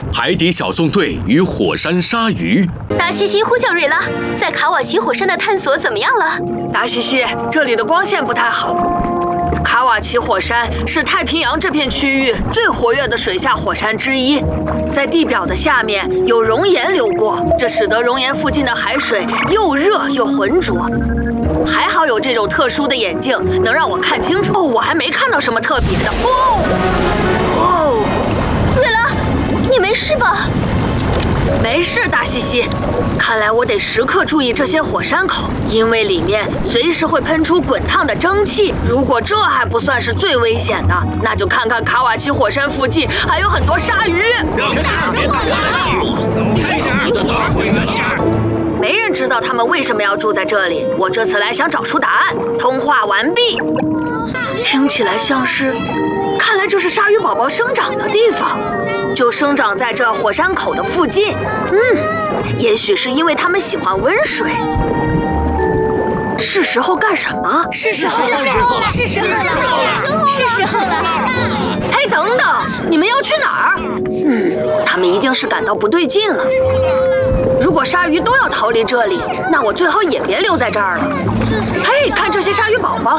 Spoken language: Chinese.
海底小纵队与火山鲨鱼。 达西西呼叫瑞拉，在卡瓦奇火山的探索怎么样了？ 达西西，这里的光线不太好。卡瓦奇火山是太平洋这片区域最活跃的水下火山之一，在地表的下面有熔岩流过，这使得熔岩附近的海水又热又浑浊。还好有这种特殊的眼镜，能让我看清楚。哦，我还没看到什么特别的。哦， 瑞拉，你没事吧？ 没事，大西西。看来我得时刻注意这些火山口，因为里面随时会喷出滚烫的蒸汽。如果这还不算是最危险的，那就看看卡瓦奇火山附近还有很多鲨鱼。没人知道他们为什么要住在这里。我这次来想找出答案。通话完毕。听起来像是，看来这是鲨鱼宝宝生长的地方，就生长在这火山口的附近。也许是因为它们喜欢温水。是时候干什么？ 是时候了！ 哎，等等，你们要去哪儿？他们一定是感到不对劲了。如果鲨鱼都要逃离这里，那我最好也别留在这儿了。嘿，看这些鲨鱼宝宝，